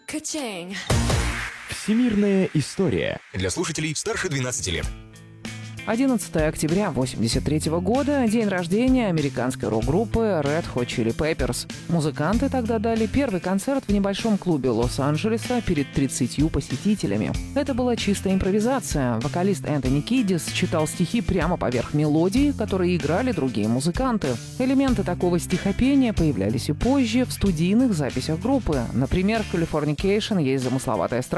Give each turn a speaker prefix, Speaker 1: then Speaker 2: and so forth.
Speaker 1: Ka-ching.
Speaker 2: Всемирная история.
Speaker 3: Для слушателей старше 12 лет.
Speaker 4: 11 октября 1983 года – день рождения американской рок-группы Red Hot Chili Peppers. Музыканты тогда дали первый концерт в небольшом клубе Лос-Анджелеса перед 30 посетителями. Это была чистая импровизация. Вокалист Энтони Кидис читал стихи прямо поверх мелодии, которые играли другие музыканты. Элементы такого стихопения появлялись и позже в студийных записях группы. Например, в «Californication» есть замысловатая строчка